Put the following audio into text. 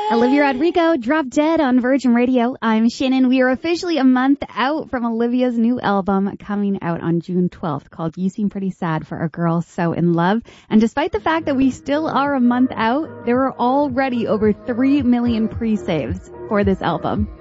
Olivia Rodrigo, Drop Dead on Virgin Radio. I'm Shannon. We are officially a month out from Olivia's new album coming out on June 12th called You Seem Pretty Sad for a Girl So in Love. And despite the fact that we still are a month out, there are already over 3 million pre-saves for this album.